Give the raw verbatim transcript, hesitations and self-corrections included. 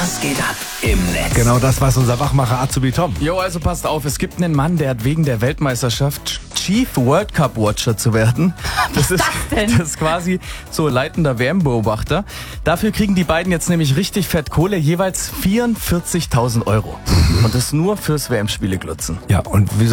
Was geht ab im Netz? Genau das, was unser Wachmacher Azubi Tom. Jo, also passt auf, es gibt einen Mann, der hat wegen der Weltmeisterschaft Chief World Cup Watcher zu werden. Das ist, das ist quasi so leitender W M-Beobachter. Dafür kriegen die beiden jetzt nämlich richtig fett Kohle, jeweils vierundvierzigtausend Euro. Und das nur fürs W M-Spiele-Glutzen. Ja, und wie